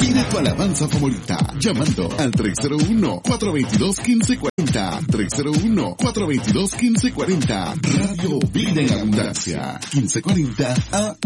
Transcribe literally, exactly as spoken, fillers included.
Pide tu alabanza favorita llamando al tres cero uno, cuatro dos dos, uno cinco cuatro cero. tres cero uno, cuatro dos dos, uno cinco cuatro cero. Radio Vida en Abundancia. quince cuarenta A